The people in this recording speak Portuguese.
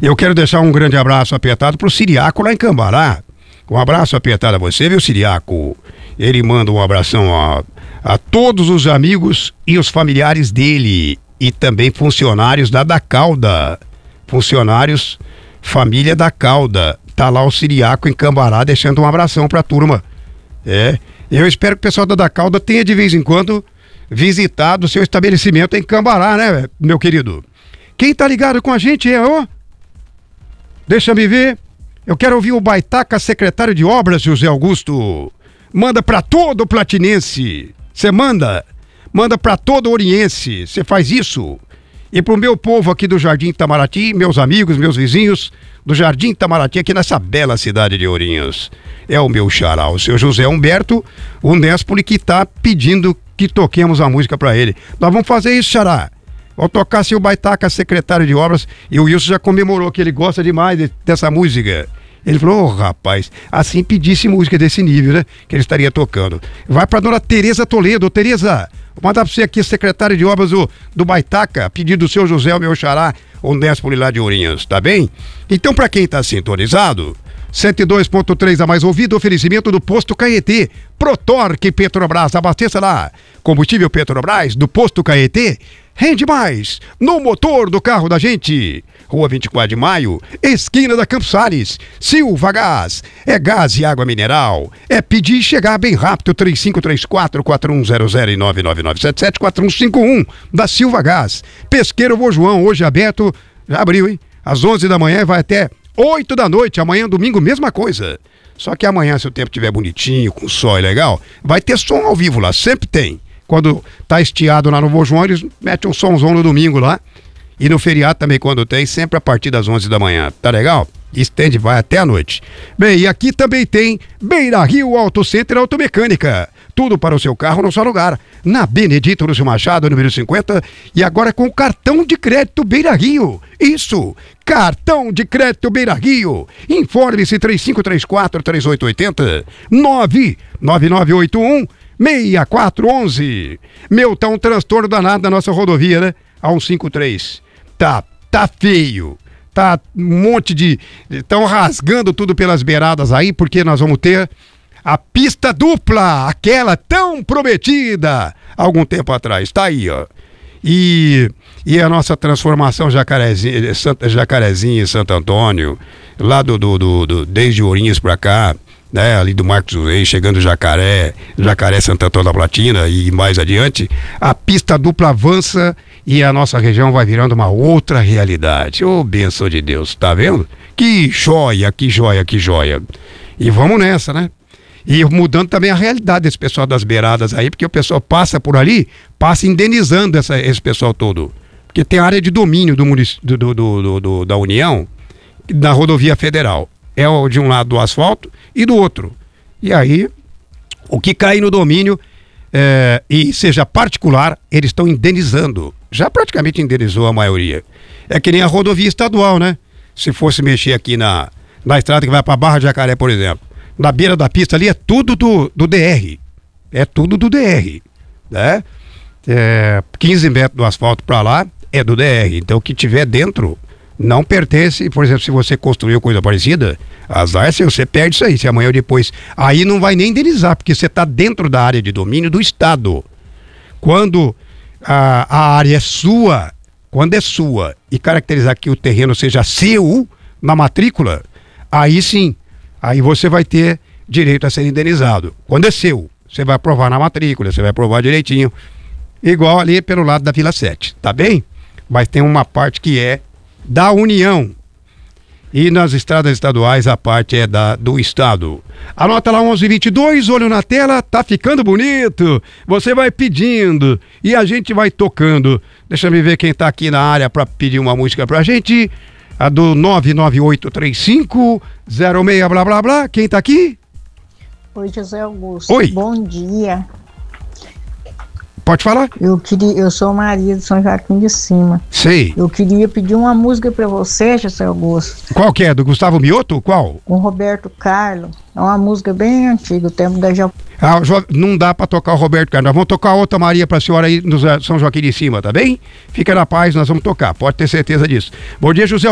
Eu quero deixar um grande abraço apertado pro Siriaco lá em Cambará. Um abraço apertado a você, viu, Siriaco? Ele manda um abração a todos os amigos e os familiares dele e também funcionários da Cauda. Funcionários, família da Cauda. Tá lá o Siriaco em Cambará deixando um abração pra turma. Eu espero que o pessoal da Cauda tenha de vez em quando visitado o seu estabelecimento em Cambará, né, meu querido? Quem tá ligado com a gente deixa me ver. Eu quero ouvir o Baitaca, secretário de Obras, José Augusto. Manda pra todo platinense. Você manda pra todo oriense. Você faz isso. E pro meu povo aqui do Jardim Itamaraty, meus amigos, meus vizinhos do Jardim Itamaraty, aqui nessa bela cidade de Ourinhos. É o meu xará, o seu José Humberto, o Nespoli, que tá pedindo que toquemos a música pra ele. Nós vamos fazer isso, xará. Vou tocar seu Baitaca, secretário de Obras, e o Wilson já comemorou que ele gosta demais dessa música. Ele falou, rapaz, assim pedisse música desse nível, né? Que ele estaria tocando. Vai pra dona Tereza Toledo. Tereza, vou mandar pra você aqui, secretário de Obras do Baitaca, pedido do seu José, o meu xará, o Nespoli lá de Ourinhos, tá bem? Então, pra quem tá sintonizado, 102.3 a mais ouvido, oferecimento do Posto Caetê, Protorque Petrobras, abasteça lá. Combustível Petrobras do Posto Caetê, rende mais no motor do carro da gente. Rua 24 de Maio, esquina da Campos Sales. Silva Gás, é gás e água mineral. É pedir e chegar bem rápido, 3534-4100 e 99977-4151 da Silva Gás. Pesqueiro Vô João, hoje aberto, já abriu, hein? Às 11 da manhã vai até 8 da noite, amanhã domingo mesma coisa. Só que amanhã, se o tempo estiver bonitinho, com sol e legal, vai ter som ao vivo lá, sempre tem. Quando tá estiado lá no Vô João, eles metem um somzão no domingo lá. E no feriado também, quando tem, sempre a partir das 11 da manhã. Tá legal? Estende, vai até a noite. Bem, e aqui também tem Beira Rio Auto Center Automecânica. Tudo para o seu carro no seu lugar. Na Benedito Lúcio Machado, número 50. E agora com cartão de crédito Beira Rio. Isso! Cartão de crédito Beira Rio. Informe-se 3534-3880 99981-6411. Meu, tá um transtorno danado na nossa rodovia, né? A 153. Tá feio. Tá um monte de... Estão rasgando tudo pelas beiradas aí, porque nós vamos ter a pista dupla, aquela tão prometida algum tempo atrás. Tá aí, ó. E a nossa transformação Jacarezinho e Santo Antônio, lá desde Ourinhos pra cá, né, ali do Marcos Reis, chegando Jacaré, Santo Antônio da Platina e mais adiante, a pista dupla avança e a nossa região vai virando uma outra realidade. Ô, bênção de Deus, tá vendo? Que joia, que joia, que joia. E vamos nessa, né? E mudando também a realidade desse pessoal das beiradas aí, porque o pessoal passa por ali, passa indenizando esse pessoal todo. Porque tem área de domínio da União, da rodovia federal. É de um lado do asfalto e do outro. E aí, o que cai no domínio e seja particular, eles estão indenizando. Já praticamente indenizou a maioria. É que nem a rodovia estadual, né? Se fosse mexer aqui na estrada que vai para Barra de Jacaré, por exemplo. Na beira da pista ali é tudo do DR. É tudo do DR. Né? 15 metros do asfalto para lá é do DR. Então o que tiver dentro não pertence. Por exemplo, se você construiu coisa parecida, azar se você perde isso aí. Se amanhã ou depois. Aí não vai nem indenizar, porque você está dentro da área de domínio do Estado. Quando a área é sua, quando é sua e caracterizar que o terreno seja seu na matrícula, aí sim. Aí você vai ter direito a ser indenizado. Quando é seu, você vai aprovar na matrícula, você vai aprovar direitinho. Igual ali pelo lado da Vila 7, tá bem? Mas tem uma parte que é da União. E nas estradas estaduais a parte é do Estado. Anota lá 1122, olho na tela, tá ficando bonito. Você vai pedindo e a gente vai tocando. Deixa eu ver quem tá aqui na área para pedir uma música pra gente. A do 9983506 blá blá blá. Quem tá aqui? Oi, José Augusto. Oi. Bom dia. Pode falar? Eu sou Maria de São Joaquim de Cima. Sei. Eu queria pedir uma música pra você, José Augusto. Qual que é? Do Gustavo Mioto? Qual? Com Roberto Carlos. É uma música bem antiga, o tempo da não dá pra tocar o Roberto Carlos. Nós vamos tocar outra Maria pra senhora aí no São Joaquim de Cima, tá bem? Fica na paz, nós vamos tocar. Pode ter certeza disso. Bom dia, José.